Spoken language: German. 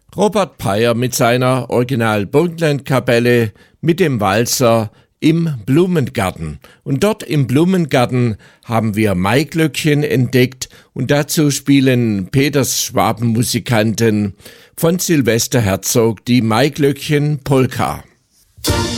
Robert Peyer mit seiner Original-Burgenland-Kapelle mit dem Walzer im Blumengarten. Und dort im Blumengarten haben wir Maiglöckchen entdeckt und dazu spielen Peters Schwabenmusikanten von Silvester Herzog die Maiglöckchen Polka.